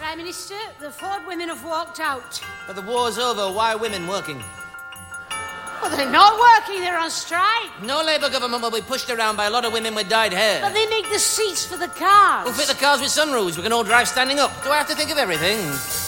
Prime Minister, the Ford women have walked out. But the war's over. Why are women working? Well, they're not working, they're on strike. No Labour government will be pushed around by a lot of women with dyed hair. But they make the seats for the cars. We'll fit the cars with sunroofs. We can all drive standing up. Do I have to think of everything?